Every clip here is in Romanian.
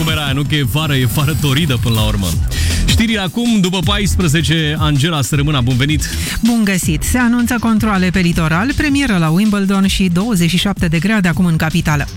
Cum era? Nu că e fară toridă până la urmă. Știrile acum, după 14, Angela Sărămâna, bun venit! Bun găsit! Se anunță controale pe litoral, premieră la Wimbledon și 27 de grade acum în capitală.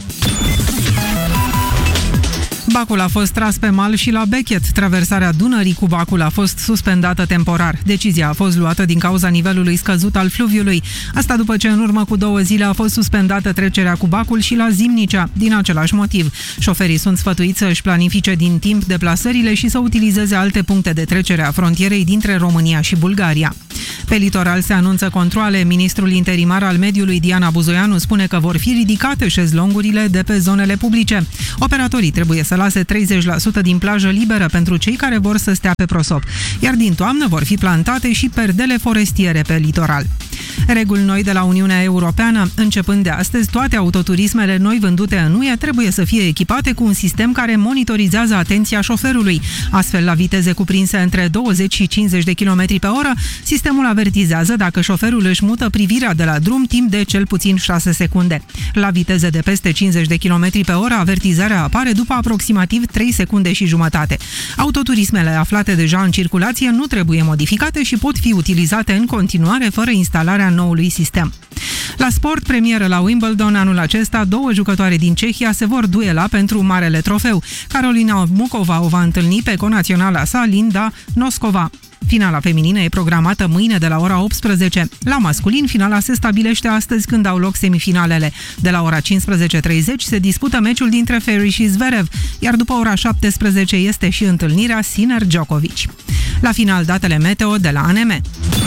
Bacul a fost tras pe mal și la Beckett. Traversarea Dunării cu bacul a fost suspendată temporar. Decizia a fost luată din cauza nivelului scăzut al fluviului. Asta după ce în urmă cu 2 zile a fost suspendată trecerea cu bacul și la Zimnicea, din același motiv. Șoferii sunt sfătuiți să își planifice din timp deplasările și să utilizeze alte puncte de trecere a frontierei dintre România și Bulgaria. Pe litoral se anunță controale. Ministrul interimar al mediului, Diana Buzoianu, spune că vor fi ridicate șezlongurile de pe zonele publice. Operatorii trebuie să lase 30% din plajă liberă pentru cei care vor să stea pe prosop, iar din toamnă vor fi plantate și perdele forestiere pe litoral. Reguli noi de la Uniunea Europeană. Începând de astăzi, toate autoturismele noi vândute în UE trebuie să fie echipate cu un sistem care monitorizează atenția șoferului. Astfel, la viteze cuprinse între 20 și 50 de km pe oră, sistemul avertizează dacă șoferul își mută privirea de la drum timp de cel puțin 6 secunde. La viteze de peste 50 de km pe oră, avertizarea apare după aproximativ 3 secunde și jumătate. Autoturismele aflate deja în circulație nu trebuie modificate și pot fi utilizate în continuare fără instalarea noului sistem. La sport, premieră la Wimbledon anul acesta, 2 jucătoare din Cehia se vor duela pentru marele trofeu. Carolina Mukova o va întâlni pe conaționala sa, Linda Noskova. Finala feminină e programată mâine de la ora 18. La masculin, finala se stabilește astăzi când au loc semifinalele. De la ora 15:30 se dispută meciul dintre Ferry și Zverev, iar după ora 17 este și întâlnirea Sinner-Djokovic. La final, datele meteo de la ANM.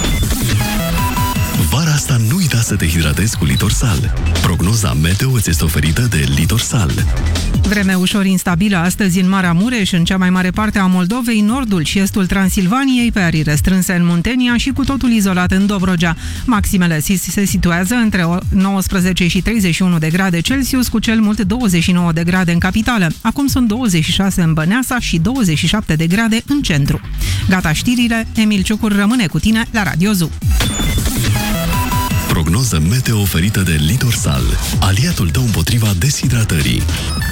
Vara asta nu uita să te hidratezi cu Litorsal. Prognoza meteo îți este oferită de Litorsal. Vreme ușor instabilă astăzi în Marea Mureș, în cea mai mare parte a Moldovei, nordul și estul Transilvaniei, pe arii restrânse în Muntenia și cu totul izolat în Dobrogea. Maximele se situează între 19 și 31 de grade Celsius, cu cel mult 29 de grade în capitală. Acum sunt 26 în Băneasa și 27 de grade în centru. Gata știrile, Emil Ciucur rămâne cu tine la Radio Zoo. Prognoză meteo oferită de Litorsal, aliatul tău împotriva deshidratării.